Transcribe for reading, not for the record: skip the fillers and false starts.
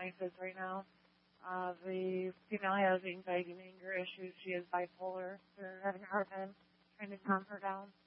my kids right now. The female has anxiety and anger issues. She is bipolar. They're having a hard time trying to calm her down.